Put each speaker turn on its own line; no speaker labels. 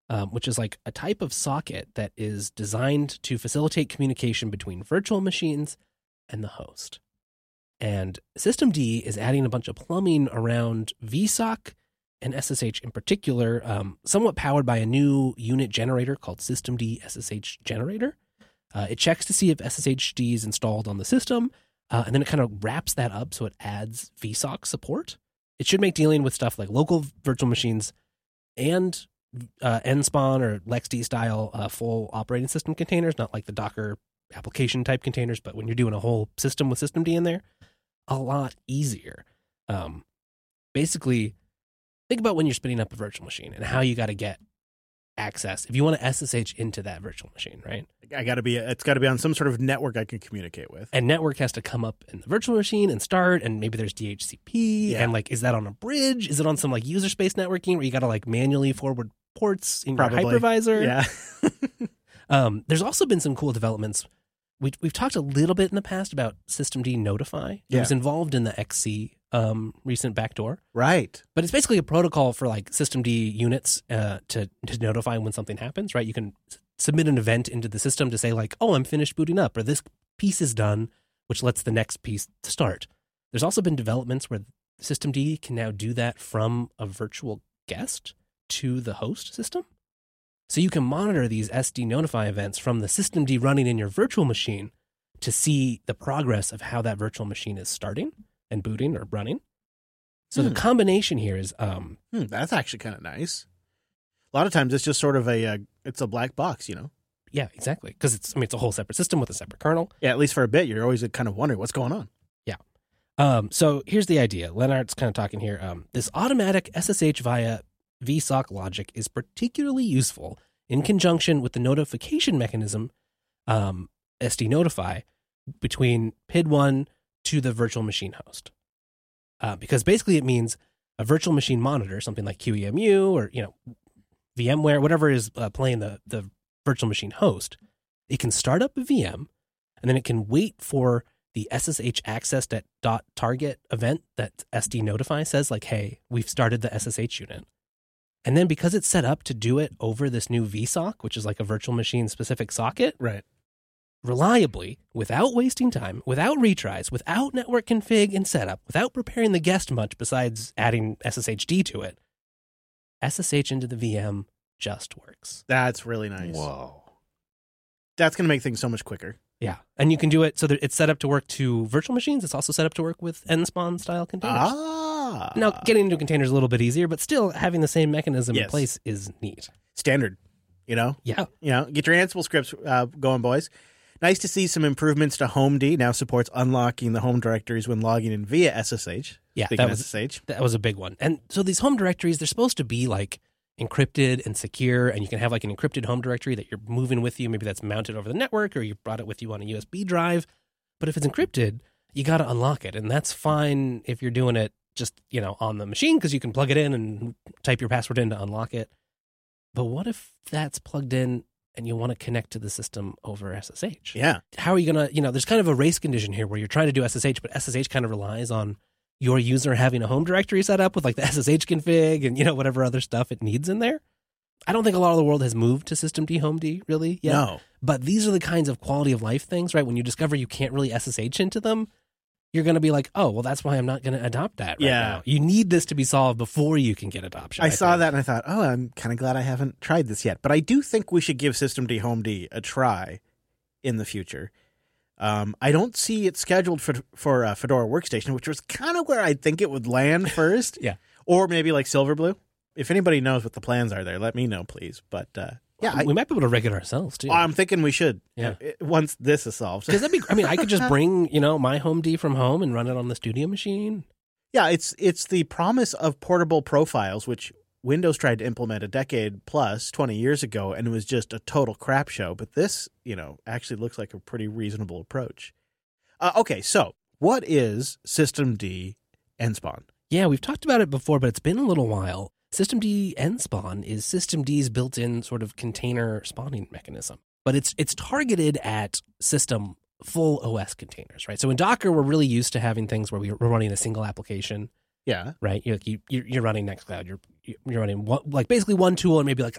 which is like a type of socket that is designed to facilitate communication between virtual machines and the host. And systemd is adding a bunch of plumbing around VSOC and SSH in particular, somewhat powered by a new unit generator called systemd SSH generator. It checks to see if SSHD is installed on the system, and then it kind of wraps that up so it adds VSOC support. It should make dealing with stuff like local virtual machines and NSpawn or LXD style full operating system containers, not like the Docker application type containers, but when you're doing a whole system with systemd in there, a lot easier. Basically, think about when you're spinning up a virtual machine and how you got to get access if you want to SSH into that virtual machine, right?
It's got to be on some sort of network I can communicate with.
And network has to come up in the virtual machine and start, and maybe there's DHCP, and like, is that on a bridge? Is it on some like user space networking where you got to like manually forward ports in your hypervisor?
Yeah.
There's also been some cool developments. We've talked a little bit in the past about systemd notify. It was involved in the XC recent backdoor.
Right.
But it's basically a protocol for like systemd units to notify when something happens, right? You can submit an event into the system to say like, oh, I'm finished booting up, or this piece is done, which lets the next piece start. There's also been developments where systemd can now do that from a virtual guest to the host system. So you can monitor these SD notify events from the systemd running in your virtual machine to see the progress of how that virtual machine is starting and booting or running. So the combination here is...
that's actually kind of nice. A lot of times it's just sort of it's a black box, you know?
Yeah, exactly. Because it's a whole separate system with a separate kernel.
Yeah, at least for a bit, you're always kind of wondering what's going on.
Yeah. So here's the idea. Lennart's kind of talking here. This automatic SSH via VSOC logic is particularly useful in conjunction with the notification mechanism, SD notify, between PID1 to the virtual machine host. Because basically it means a virtual machine monitor, something like QEMU or VMware, whatever is playing the virtual machine host, it can start up a VM, and then it can wait for the SSH access.target event that SD notify says like, hey, we've started the SSH unit. And then because it's set up to do it over this new VSOC, which is like a virtual machine specific socket,
right,
reliably, without wasting time, without retries, without network config and setup, without preparing the guest much besides adding SSHD to it, SSH into the VM just works.
That's really nice.
Whoa.
That's going to make things so much quicker.
Yeah. And you can do it so that it's set up to work to virtual machines. It's also set up to work with NSpawn style containers. Now, getting into containers is a little bit easier, but still having the same mechanism in place is neat.
Standard,
Yeah.
Get your Ansible scripts going, boys. Nice to see some improvements to HomeD. Now supports unlocking the home directories when logging in via SSH.
Yeah, that was a big one. And so these home directories, they're supposed to be like encrypted and secure, and you can have like an encrypted home directory that you're moving with you. Maybe that's mounted over the network, or you brought it with you on a USB drive. But if it's encrypted, you got to unlock it. And that's fine if you're doing it just, on the machine, because you can plug it in and type your password in to unlock it. But what if that's plugged in and you want to connect to the system over SSH?
Yeah.
How are you going to, there's kind of a race condition here where you're trying to do SSH, but SSH kind of relies on your user having a home directory set up with like the SSH config and, whatever other stuff it needs in there. I don't think a lot of the world has moved to systemd, HomeD really yet.
No.
But these are the kinds of quality of life things, right? When you discover you can't really SSH into them, you're going to be like, oh, well, that's why I'm not going to adopt that right now. You need this to be solved before you can get adoption.
I saw that and I thought, oh, I'm kind of glad I haven't tried this yet. But I do think we should give systemd, HomeD a try in the future. I don't see it scheduled for Fedora Workstation, which was kind of where I think it would land first.
Yeah.
Or maybe like Silverblue. If anybody knows what the plans are there, let me know, please. But
we might be able to rig it ourselves too.
I'm thinking we should.
Yeah.
Once this is solved.
Because I could just bring, my HomeD from home and run it on the studio machine.
Yeah, it's the promise of portable profiles, which Windows tried to implement a decade plus, 20 years ago, and it was just a total crap show. But this, actually looks like a pretty reasonable approach. Okay, so what is systemd NSpawn?
Yeah, we've talked about it before, but it's been a little while. Systemd NSpawn is systemd's built-in sort of container spawning mechanism, but it's targeted at system full OS containers, right? So in Docker, we're really used to having things where we're running a single application.
Yeah.
Right. You're running Nextcloud. You're running basically one tool and maybe like